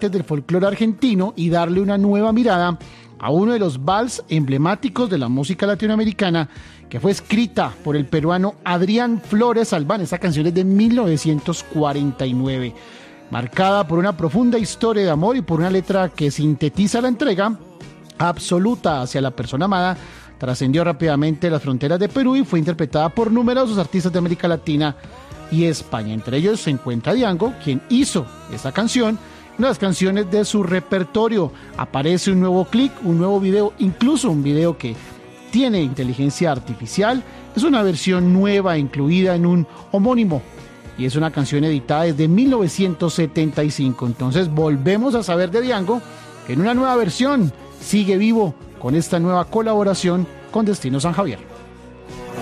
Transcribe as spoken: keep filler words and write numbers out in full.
partes del folclore argentino y darle una nueva mirada a uno de los vals emblemáticos de la música latinoamericana, que fue escrita por el peruano Adrián Flores Albán. Esta canción es de mil novecientos cuarenta y nueve, marcada por una profunda historia de amor y por una letra que sintetiza la entrega absoluta hacia la persona amada. Trascendió rápidamente las fronteras de Perú y fue interpretada por numerosos artistas de América Latina y España. Entre ellos se encuentra Diango, quien hizo esta canción, una de las canciones de su repertorio. Aparece un nuevo clip, un nuevo video, incluso un video que tiene inteligencia artificial. Es una versión nueva incluida en un homónimo y es una canción editada desde mil novecientos setenta y cinco. Entonces volvemos a saber de Diango que en una nueva versión sigue vivo con esta nueva colaboración con Destino San Javier.